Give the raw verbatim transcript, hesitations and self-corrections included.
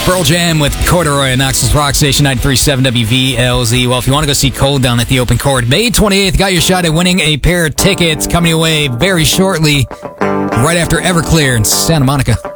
Pearl Jam with Corduroy at Knoxville's Rock Station nine three seven W V L Z. Well, if you want to go see Cold down at the Open Court, May twenty-eighth, got your shot at winning a pair of tickets coming your way very shortly, right after Everclear in Santa Monica.